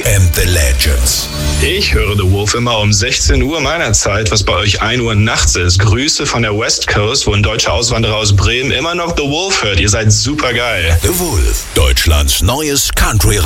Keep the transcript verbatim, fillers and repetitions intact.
and the Legends. Ich höre The Wolf immer um sechzehn Uhr meiner Zeit, was bei euch ein Uhr nachts ist. Grüße von der West Coast, wo ein deutscher Auswanderer aus Bremen immer noch The Wolf hört. Ihr seid super geil. The Wolf, Deutschlands neues Country